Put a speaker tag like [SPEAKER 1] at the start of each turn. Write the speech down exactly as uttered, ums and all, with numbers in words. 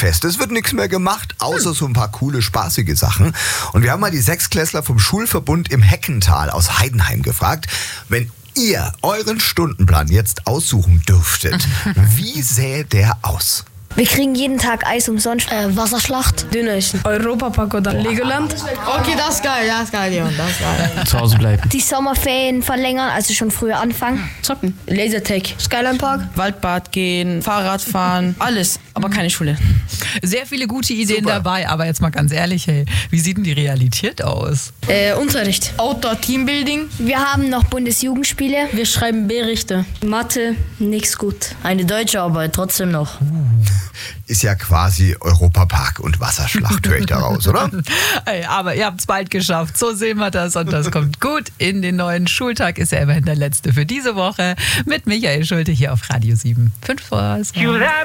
[SPEAKER 1] fest. Es wird nichts mehr gemacht, außer so ein paar coole, spaßige Sachen. Und wir haben mal die Sechsklässler vom Schulverbund im Heckental aus Heidenheim gefragt, wenn ihr euren Stundenplan jetzt aussuchen dürftet, wie sähe der aus?
[SPEAKER 2] Wir kriegen jeden Tag Eis umsonst. Äh, Wasserschlacht. Dönerchen.
[SPEAKER 3] Europapark oder Legoland.
[SPEAKER 4] Okay, das ist geil, das ist geil, Leon, das ist geil.
[SPEAKER 5] Zu Hause bleiben.
[SPEAKER 2] Die Sommerferien verlängern, also schon früher anfangen.
[SPEAKER 3] Zocken. Lasertag. Skyline Park. Waldbad gehen. Fahrrad fahren. Alles, aber keine Schule.
[SPEAKER 6] Sehr viele gute Ideen
[SPEAKER 1] Super.
[SPEAKER 6] dabei, aber jetzt mal ganz ehrlich, hey, wie sieht denn die Realität aus?
[SPEAKER 3] Äh, Unterricht. Outdoor-Teambuilding.
[SPEAKER 2] Wir haben noch Bundesjugendspiele.
[SPEAKER 3] Wir schreiben Berichte.
[SPEAKER 2] Mathe, nix gut.
[SPEAKER 3] Eine deutsche Arbeit, trotzdem noch.
[SPEAKER 1] Ist ja quasi Europapark und Wasserschlacht, höre ich daraus, oder?
[SPEAKER 6] Hey, aber ihr habt es bald geschafft, so sehen wir das und das kommt gut in den neuen Schultag, ist ja immerhin der letzte für diese Woche mit Michael Schulte hier auf Radio sieben. Fünf vor.